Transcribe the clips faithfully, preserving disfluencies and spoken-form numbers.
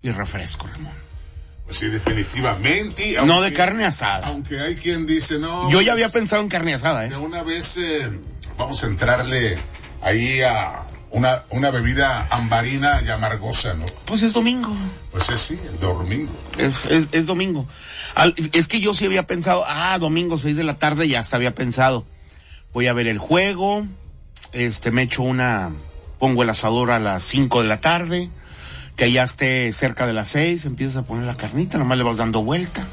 y refresco, Ramón. Pues sí, definitivamente. Aunque, no de carne asada. Aunque hay quien dice, no. Yo pues, ya había pensado en carne asada, ¿eh? De una vez eh, vamos a entrarle ahí a una, una bebida ambarina y amargosa, ¿no? Pues es domingo. Pues es sí, el domingo. Es, es, es domingo. Al, es que yo sí había pensado, ah, domingo, seis de la tarde, ya hasta había pensado. Voy a ver el juego, este, me echo una, pongo el asador a las cinco de la tarde, que ya esté cerca de las seis, empiezas a poner la carnita, nomás le vas dando vuelta,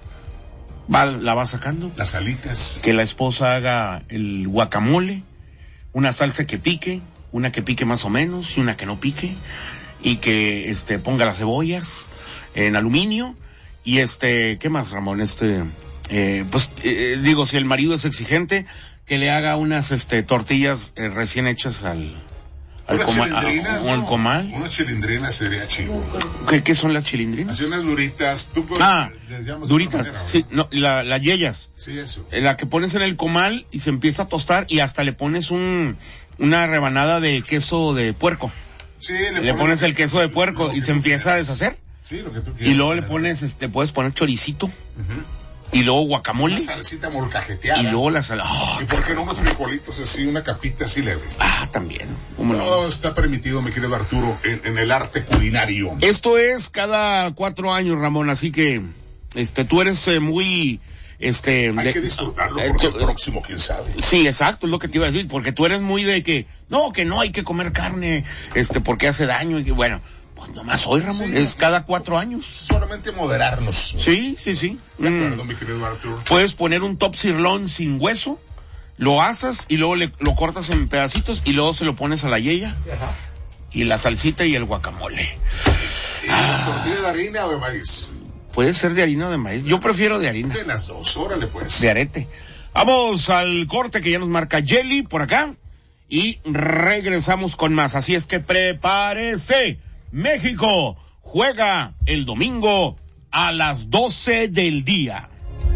va, la vas sacando. Las alitas. Que la esposa haga el guacamole, una salsa que pique, una que pique más o menos, y una que no pique, y que, este, ponga las cebollas en aluminio, y este, ¿qué más, Ramón? Este, eh, pues, eh, digo, si el marido es exigente, que le haga unas, este, tortillas eh, recién hechas al, al coma, a, a, al comal. Unas chilindrinas sería chivo. ¿Qué, qué son las chilindrinas? Así unas duritas. ¿Tú puedes, ah, duritas, manera, sí, no, la, las yeyas. Sí, eso. La que pones en el comal y se empieza a tostar y hasta le pones un, una rebanada de queso de puerco. Sí, le, le pones, pones el queso de puerco y se empieza quieras. a deshacer. Sí, lo que tú quieras. Y luego le pones, este, puedes poner choricito. Uh-huh. Y luego guacamole. Una salsita molcajeteada. Y luego la sal... Oh, ¿Y por qué no unos frijolitos así, una capita así leve? Ah, también. No, no está permitido, mi querido Arturo, en, en el arte culinario. Esto es cada cuatro años, Ramón, así que, este, tú eres eh, muy, este... Hay de, que disfrutarlo porque eh, el próximo, quién sabe. Sí, exacto, es lo que te iba a decir, porque tú eres muy de que, no, que no hay que comer carne, este, porque hace daño y que, bueno... Pues nomás hoy, Ramón, sí, es cada cuatro años. Solamente moderarnos. Sí, sí, sí. De acuerdo, mm. mi querido Arturo. Puedes poner un top sirloin sin hueso, lo asas y luego le, lo cortas en pedacitos y luego se lo pones a la yeya. Ajá. Y la salsita y el guacamole. ¿Y ah. tortilla de harina o de maíz? Puede ser de harina o de maíz. Yo prefiero de harina. De las dos, órale pues. De arete. Vamos al corte que ya nos marca Jelly por acá y regresamos con más. Así es que prepárese. México juega el domingo a las doce del día.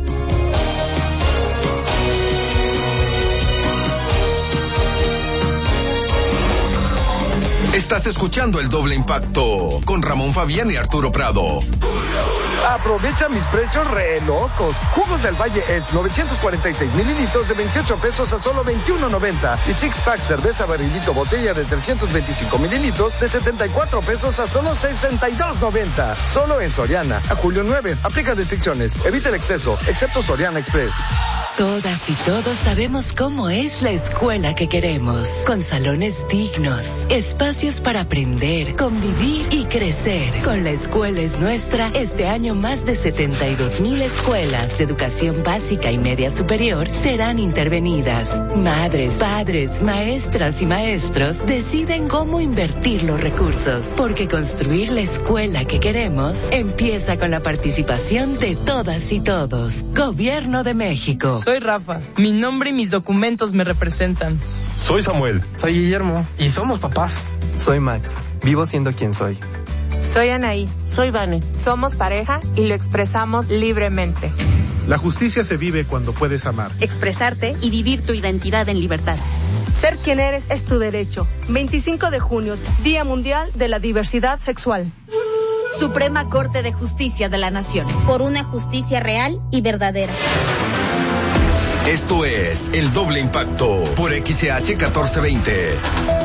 Estás escuchando El Doble Impacto con Ramón Fabián y Arturo Prado. Aprovecha mis precios re locos. Jugos del Valle Edge, novecientos cuarenta y seis mililitros de veintiocho pesos a solo veintiuno noventa. Y Six Pack cerveza barrilito botella de trescientos veinticinco mililitros de setenta y cuatro pesos a solo sesenta y dos noventa. Solo en Soriana. A julio nueve. Aplica restricciones. Evita el exceso, excepto Soriana Express. Todas y todos sabemos cómo es la escuela que queremos. Con salones dignos, espacios para aprender, convivir y crecer. Con La Escuela es Nuestra, este año más de setenta y dos mil escuelas de educación básica y media superior serán intervenidas. Madres, padres, maestras y maestros deciden cómo invertir los recursos, porque construir la escuela que queremos empieza con la participación de todas y todos. Gobierno de México. Soy Rafa. Mi nombre y mis documentos me representan. Soy Samuel. Soy Guillermo. Y somos papás. Soy Max. Vivo siendo quien soy. Soy Anaí. Soy Vane. Somos pareja y lo expresamos libremente. La justicia se vive cuando puedes amar, expresarte y vivir tu identidad en libertad. Ser quien eres es tu derecho. veinticinco de junio, Día Mundial de la Diversidad Sexual. Suprema Corte de Justicia de la Nación. Por una justicia real y verdadera. Esto es El Doble Impacto por X C H catorce veinte.